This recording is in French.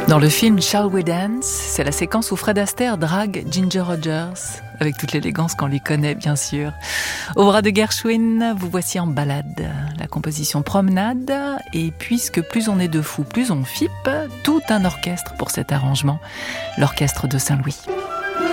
Dans le film Shall We Dance, c'est la séquence où Fred Astaire drague Ginger Rogers, avec toute l'élégance qu'on lui connaît bien sûr. Au bras de Gershwin, vous voici en balade, la composition Promenade, et puisque plus on est de fous, plus on fippe, tout un orchestre pour cet arrangement, l'orchestre de Saint-Louis.